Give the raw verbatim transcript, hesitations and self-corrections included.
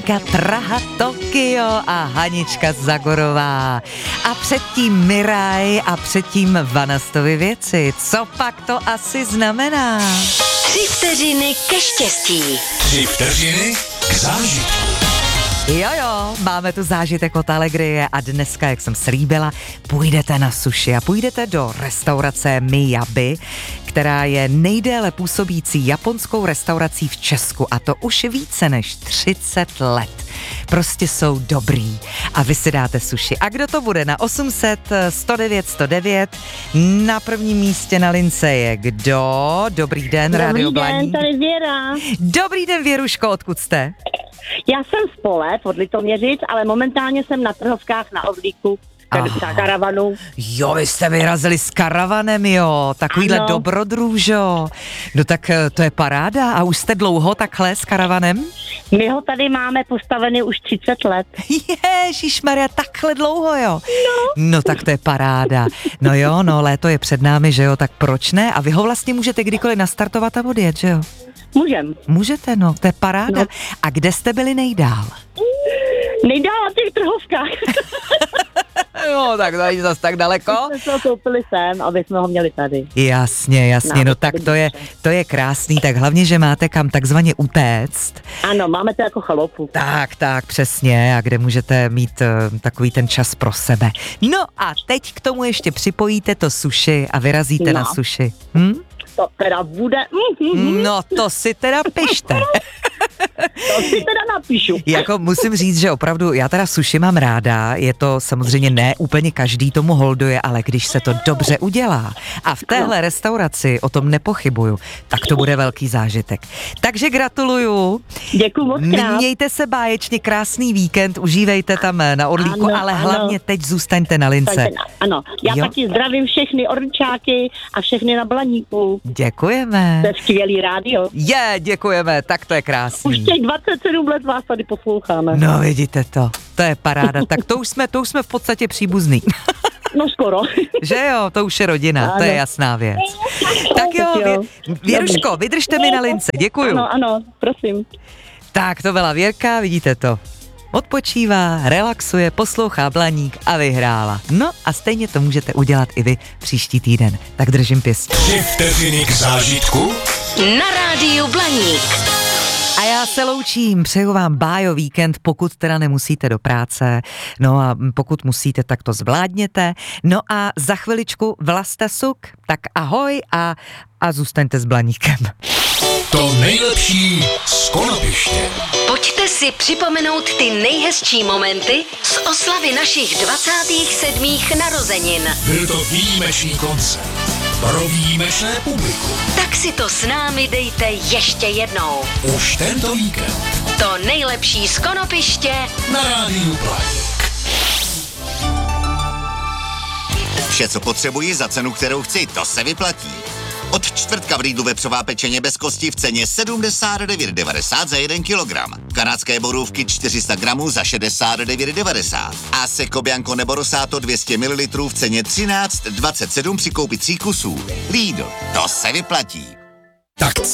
jednička Praha, Tokio a Hanička Zagorová. A předtím Miraj a předtím Vanastovy věci. Co pak to asi znamená? Tři vteřiny ke štěstí. Tři vteřiny k zážitku. Jo, jo, máme tu zážitek od Alegrie a dneska, jak jsem slíbila, půjdete na sushi a půjdete do restaurace Miyabi, která je nejdéle působící japonskou restaurací v Česku a to už více než třicet let. Prostě jsou dobrý a vy si dáte sushi. A kdo to bude? Na osm set sto devět sto devět na prvním místě na lince je kdo? Dobrý den, Rádio Blaník. Dobrý den, tady Věra. Dobrý den, Věruško, odkud jste? Já jsem z Pole, pod Litoměřic, ale momentálně jsem na Trhovkách na Orlíku, na karavanu. Jo, vy jste vyrazili s karavanem, jo, takovýhle Ano. dobrodružo. No tak to je paráda. A už jste dlouho takhle s karavanem? My ho tady máme postavený už třicet let. Ježišmarja, takhle dlouho, jo? No. No tak to je paráda. No jo, no léto je před námi, že jo, tak proč ne? A vy ho vlastně můžete kdykoliv nastartovat a odjet, že jo? Můžem. Můžete, no, to je paráda. No. A kde jste byli nejdál? Nejdál na těch Trhovkách. Jo, tak to není zase tak daleko. My jsme ho koupili sem, aby jsme ho měli tady. Jasně, jasně, no, no tak to je, to je krásný, tak hlavně, že máte kam takzvaně utéct. Ano, máme to jako chaloupu. Tak, tak, přesně, a kde můžete mít uh, takový ten čas pro sebe. No a teď k tomu ještě připojíte to sushi a vyrazíte No. na sushi. Hm? To teda bude... Mm-hmm. No to si teda pište. To si teda napíšu. Jako musím říct, že opravdu já teda sushi mám ráda, je to samozřejmě ne úplně každý tomu holduje, ale když se to dobře udělá a v téhle ano. restauraci o tom nepochybuju, tak to bude velký zážitek. Takže gratuluju. Děkuju moc krát. Mějte se báječně, krásný víkend, užívejte tam na Orlíku, Ano, ale ano. hlavně teď zůstaňte na lince. Takže, ano, já Jo. taky zdravím všechny Orličáky a všechny na Blaníku. Děkujeme. To je skvělý rádio. Je, děkujeme, tak to je Už krásný. těch dvacet sedm let vás tady posloucháme. No vidíte to, to je paráda, tak to už jsme, to už jsme v podstatě příbuzný. No skoro. Že jo, to už je rodina, Ano. to je jasná věc. Tak jo, Tak jo. Vě- Věruško, vydržte mi na lince, děkuju. Ano, ano, prosím. Tak to byla Věrka, vidíte to. Odpočívá, relaxuje, poslouchá Blaník a vyhrála. No a stejně to můžete udělat i vy příští týden. Tak držím pěstí. Tři vteřiny k zážitku. Na rádiu Blaník. A já se loučím, přeju vám bájo víkend, pokud teda nemusíte do práce, no a pokud musíte, tak to zvládněte. No a za chviličku Vlasta Suk, tak ahoj a, a zůstaňte s Blaníkem. To nejlepší z Konopiště. Pojďte si připomenout ty nejhezčí momenty z oslavy našich dvacátých sedmých narozenin. Byl to výjimečný koncert pro výjimečné publikum. Tak si to s námi dejte ještě jednou. Už tento víkend To nejlepší z Konopiště na rádiu Blaník. Vše, co potřebuji za cenu, kterou chci, to se vyplatí. Od čtvrtka v Lidlu vepřová pečeně bez kosti v ceně sedmdesát devět devadesát za jeden kilogram. Kanadské borůvky čtyři sta gramů za šedesát devět devadesát. A Seco Bianco nebo Rosato dvě stě mililitrů v ceně třináct dvacet sedm při koupi tří kusů. Lidl, to se vyplatí. Tak